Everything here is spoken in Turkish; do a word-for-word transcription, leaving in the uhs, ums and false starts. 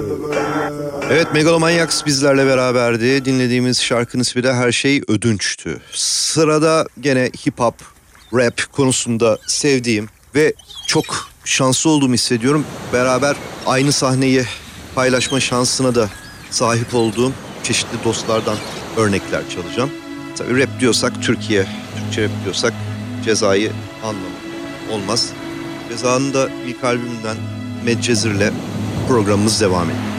Evet, Megalomanyacs bizlerle beraberdi. Dinlediğimiz şarkının ismi de Her Şey Ödünç'tü. Sırada gene hip hop, rap konusunda sevdiğim ve çok şanslı olduğumu hissediyorum. Beraber aynı sahneyi paylaşma şansına da sahip olduğum çeşitli dostlardan örnekler çalacağım. Tabii rap diyorsak Türkiye, Türkçe rap diyorsak Ceza'yı anlamı olmaz. Ceza'nın da ilk albümünden Medcezir'le programımız devam ediyor.